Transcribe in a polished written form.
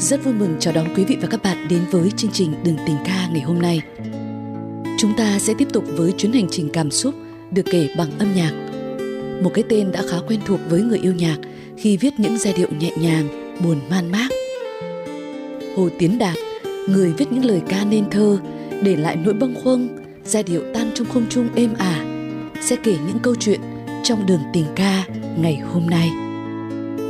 Rất vui mừng chào đón quý vị và các bạn đến với chương trình Đường Tình Ca ngày hôm nay. Chúng ta sẽ tiếp tục với chuyến hành trình cảm xúc được kể bằng âm nhạc. Một cái tên đã khá quen thuộc với người yêu nhạc khi viết những giai điệu nhẹ nhàng, buồn man mác. Hồ Tiến Đạt, người viết những lời ca nên thơ, để lại nỗi bâng khuâng, giai điệu tan trong không trung êm ả, sẽ kể những câu chuyện trong Đường Tình Ca ngày hôm nay.